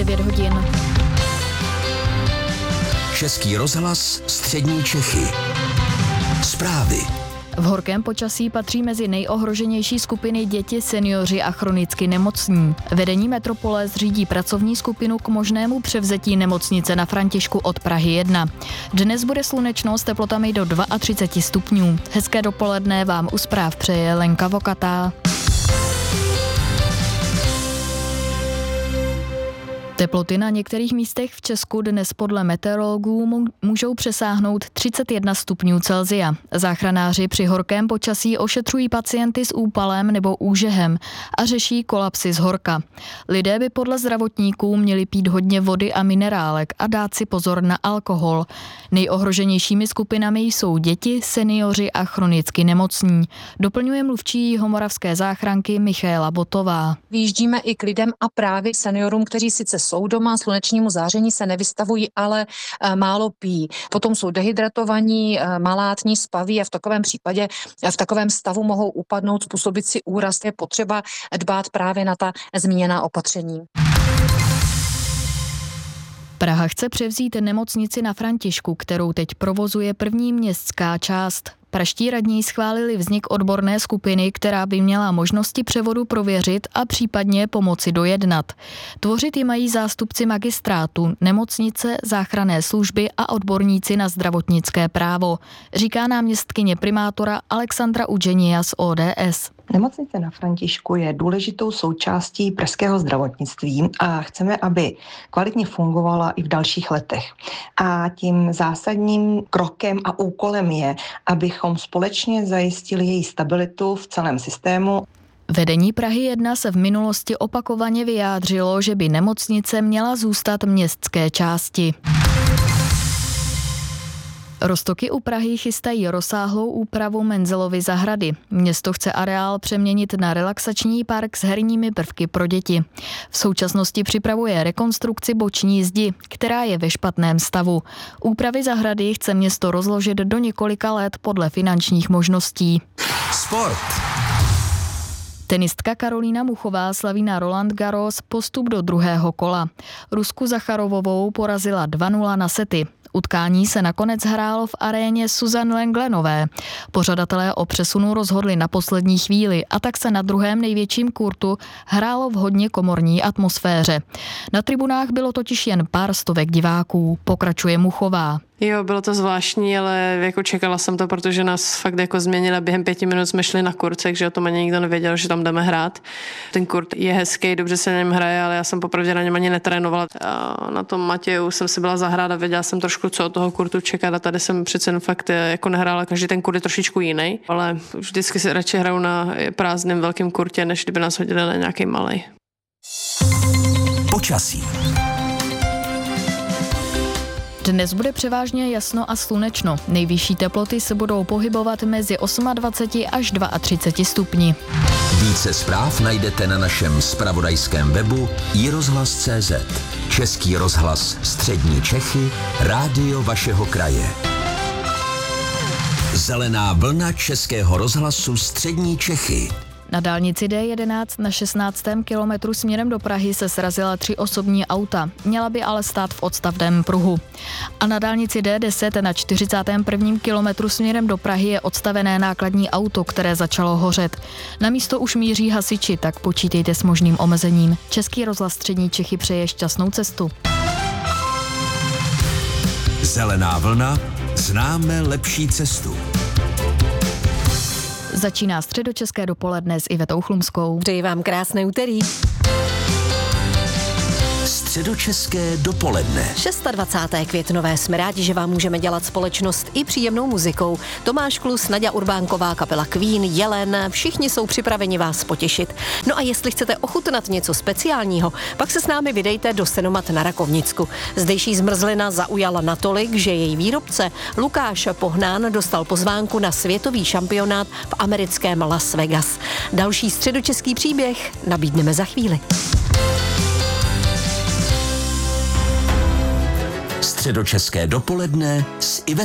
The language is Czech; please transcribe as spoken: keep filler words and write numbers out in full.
devět hodin. Český rozhlas Střední Čechy. Zprávy. V horkém počasí patří mezi nejohroženější skupiny děti, seniori a chronicky nemocní. Vedení metropole zřídí pracovní skupinu k možnému převzetí nemocnice na Františku od Prahy jedna. Dnes bude slunečno s teplotami do třicet dva stupňů. Hezké dopoledne vám u zpráv přeje Lenka Vokatá. Teploty na některých místech v Česku dnes podle meteorologů můžou přesáhnout třicet jedna stupňů Celsia. Záchranáři při horkém počasí ošetřují pacienty s úpalem nebo úžehem a řeší kolapsy z horka. Lidé by podle zdravotníků měli pít hodně vody a minerálek a dát si pozor na alkohol. Nejohroženějšími skupinami jsou děti, seniori a chronicky nemocní. Doplňuje mluvčí Jihomoravské záchranky Michaela Botová. Vyjíždíme i k lidem a právě seniorům, kteří sice jsou doma, slunečnímu záření se nevystavují, ale málo pijí. Potom jsou dehydratovaní, malátní, spaví a v takovém případě, v takovém stavu mohou upadnout, způsobit si úraz. Je potřeba dbát právě na ta zmíněná opatření. Praha chce převzít nemocnici na Františku, kterou teď provozuje první městská část. Praští radní schválili vznik odborné skupiny, která by měla možnosti převodu prověřit a případně pomoci dojednat. Tvořit ji mají zástupci magistrátu, nemocnice, záchranné služby a odborníci na zdravotnické právo, říká náměstkyně primátora Alexandra Udženia z O D S. Nemocnice na Františku je důležitou součástí pražského zdravotnictví a chceme, aby kvalitně fungovala i v dalších letech. A tím zásadním krokem a úkolem je, abychom společně zajistili její stabilitu v celém systému. Vedení Prahy jedna se v minulosti opakovaně vyjádřilo, že by nemocnice měla zůstat městské části. Roztoky u Prahy chystají rozsáhlou úpravu Menzelovy zahrady. Město chce areál přeměnit na relaxační park s herními prvky pro děti. V současnosti připravuje rekonstrukci boční zdi, která je ve špatném stavu. Úpravy zahrady chce město rozložit do několika let podle finančních možností. Sport. Tenistka Karolína Muchová slaví na Roland Garros postup do druhého kola. Rusku Zacharovovou porazila dva nula na sety. Utkání se nakonec hrálo v aréně Suzanne Lenglenové. Pořadatelé o přesunu rozhodli na poslední chvíli a tak se na druhém největším kurtu hrálo v hodně komorní atmosféře. Na tribunách bylo totiž jen pár stovek diváků, pokračuje Muchová. Jo, bylo to zvláštní, ale jako čekala jsem to, protože nás fakt jako změnili. Během pěti minut jsme šli na kurz, takže o tom ani nikdo nevěděl, že tam jdeme hrát. Ten kurt je hezký, dobře se na něm hraje, ale já jsem popravdě na něm ani netrénovala. A na tom Matěju jsem si byla zahrát a věděla jsem trošku, co od toho kurtu čekat a tady jsem přece jen fakt jako nehrála. Každý ten kurt je trošičku jiný, ale vždycky si radši hraju na prázdném velkém kurtě, než kdyby nás hodili na nějaký malej. Počasí. Dnes bude převážně jasno a slunečno. Nejvyšší teploty se budou pohybovat mezi dvacet osm až třicet dva stupni. Více zpráv najdete na našem zpravodajském webu i rozhlas tečka cé zet. Český rozhlas Střední Čechy, rádio vašeho kraje. Zelená vlna Českého rozhlasu Střední Čechy. Na dálnici D jedenáct na šestnáctém kilometru směrem do Prahy se srazila tři osobní auta. Měla by ale stát v odstavném pruhu. A na dálnici D deset na čtyřicátém prvním kilometru směrem do Prahy je odstavené nákladní auto, které začalo hořet. Na místo už míří hasiči, tak počítejte s možným omezením. Český rozhlas Střední Čechy přeje šťastnou cestu. Zelená vlna, známe lepší cestu. Začíná středočeské dopoledne s Ivetou Chlumskou. Přeji vám krásné úterý. Středočeské dopoledne. dvacátého šestého květnové jsme rádi, že vám můžeme dělat společnost i příjemnou muzikou. Tomáš Klus, Naďa Urbánková, kapela Queen, Jelen, všichni jsou připraveni vás potěšit. No a jestli chcete ochutnat něco speciálního, pak se s námi vydejte do Senomat na Rakovnicku. Zdejší zmrzlina zaujala natolik, že její výrobce Lukáš Pohnán dostal pozvánku na světový šampionát v americkém Las Vegas. Další středočeský příběh nabídneme za chvíli. Středočeské dopoledne s Ivetou